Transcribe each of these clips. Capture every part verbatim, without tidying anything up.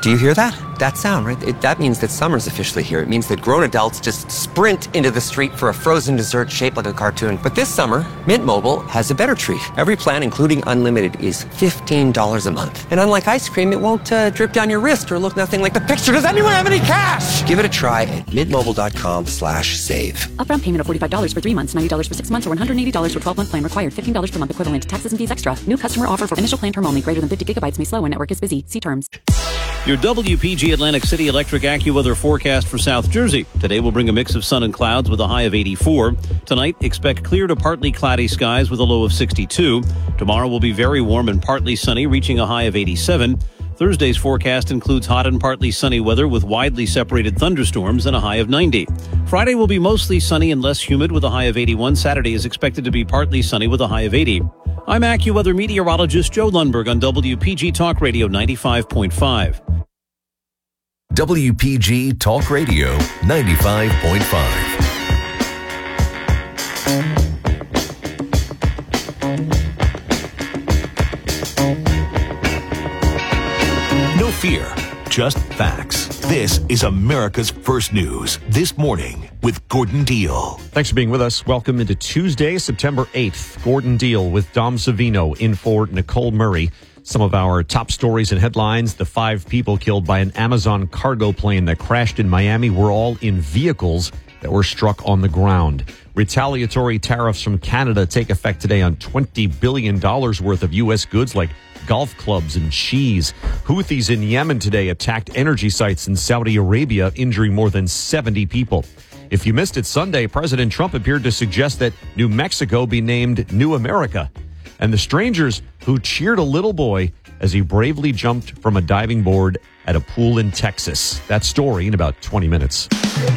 Do you hear that? That sound, right? It, that means that summer's officially here. It means that grown adults just sprint into the street for a frozen dessert shaped like a cartoon. But this summer, Mint Mobile has a better treat. Every plan, including unlimited, is fifteen dollars a month. And unlike ice cream, it won't uh, drip down your wrist or look nothing like the picture. Does anyone have any cash? Give it a try at mintmobile.com slash save. Upfront payment of forty-five dollars for three months, ninety dollars for six months, or one hundred eighty dollars for twelve-month plan required. fifteen dollars per month equivalent. Taxes and fees extra. New customer offer for initial plan term only. Greater than fifty gigabytes may slow when network is busy. See terms. Your W P G Atlantic City Electric AccuWeather forecast for South Jersey. Today will bring a mix of sun and clouds with a high of eighty-four. Tonight, expect clear to partly cloudy skies with a low of sixty-two. Tomorrow will be very warm and partly sunny, reaching a high of eighty-seven. Thursday's forecast includes hot and partly sunny weather with widely separated thunderstorms and a high of ninety. Friday will be mostly sunny and less humid with a high of eighty-one. Saturday is expected to be partly sunny with a high of eighty. I'm AccuWeather meteorologist Joe Lundberg on W P G Talk Radio ninety-five point five. W P G Talk Radio ninety-five point five. No fear, just facts. This is America's First News This Morning with Gordon Deal. Thanks for being with us. Welcome into Tuesday, September eighth. Gordon Deal with Dom Savino in for Nicole Murray. Some of our top stories and headlines: the five people killed by an Amazon cargo plane that crashed in Miami were all in vehicles that were struck on the ground. Retaliatory tariffs from Canada take effect today on twenty billion dollars worth of U S goods like golf clubs and cheese. Houthis in Yemen today attacked energy sites in Saudi Arabia, injuring more than seventy people. If you missed it Sunday, President Trump appeared to suggest that New Mexico be named New America. And the strangers who cheered a little boy as he bravely jumped from a diving board at a pool in Texas. That story in about twenty minutes.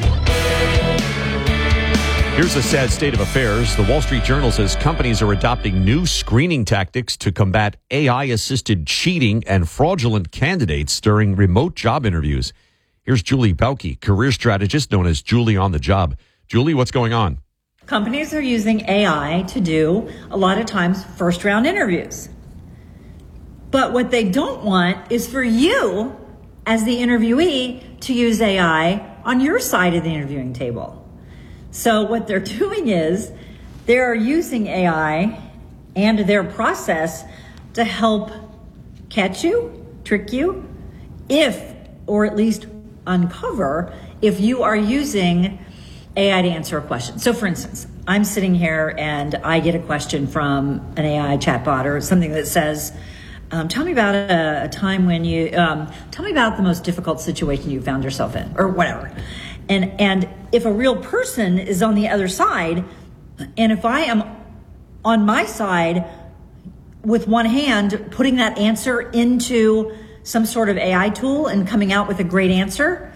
Here's a sad state of affairs. The Wall Street Journal says companies are adopting new screening tactics to combat A I-assisted cheating and fraudulent candidates during remote job interviews. Here's Julie Bauke, career strategist known as Julie on the Job. Julie, what's going on? Companies are using A I to do, a lot of times, first round interviews. But what they don't want is for you, as the interviewee, to use A I on your side of the interviewing table. So what they're doing is they're using A I and their process to help catch you, trick you, if, or at least uncover, if you are using A I to answer a question. So for instance, I'm sitting here and I get a question from an A I chatbot or something that says, um, tell me about a, a time when you, um, tell me about the most difficult situation you found yourself in, or whatever. And, and if a real person is on the other side, and if I am on my side with one hand putting that answer into some sort of A I tool and coming out with a great answer,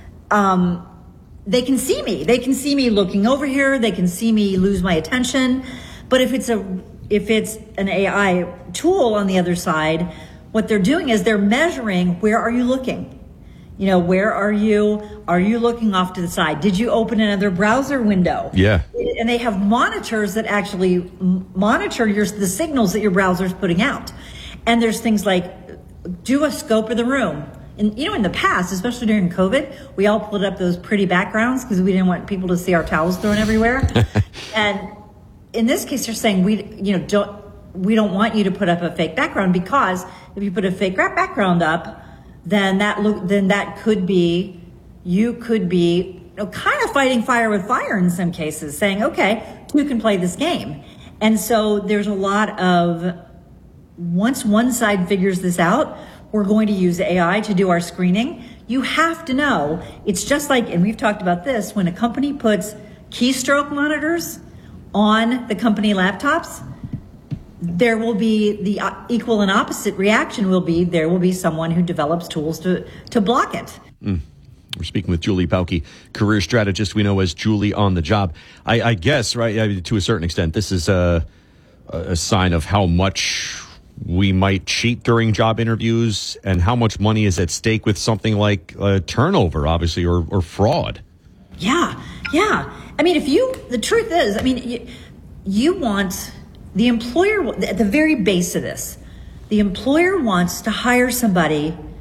um, they can see me. They can see me looking over here. They can see me lose my attention. But if it's a if it's an A I tool on the other side, what they're doing is they're measuring, where are you looking? You know, where are you? Are you looking off to the side? Did you open another browser window? Yeah. And they have monitors that actually monitor your the signals that your browser is putting out. And there's things like, do a scope of the room. And, you know, in the past, especially during COVID, we all pulled up those pretty backgrounds because we didn't want people to see our towels thrown everywhere. And in this case, they're saying, we, you know, don't, we don't want you to put up a fake background, because if you put a fake background up, then that look, then that could be, you could be, you know, kind of fighting fire with fire in some cases, saying, okay, who can play this game? And so there's a lot of, once one side figures this out, we're going to use A I to do our screening. You have to know, it's just like, and we've talked about this, when a company puts keystroke monitors on the company laptops, there will be the equal and opposite reaction will be, there will be someone who develops tools to, to block it. Mm. We're speaking with Julie Bauke, career strategist we know as Julie on the Job. I, I guess, right, I mean, to a certain extent, this is a, a sign of how much we might cheat during job interviews and how much money is at stake with something like uh, turnover, obviously, or, or fraud. Yeah, yeah. I mean, if you, the truth is, I mean, you, you want, the employer, at the very base of this, the employer wants to hire somebody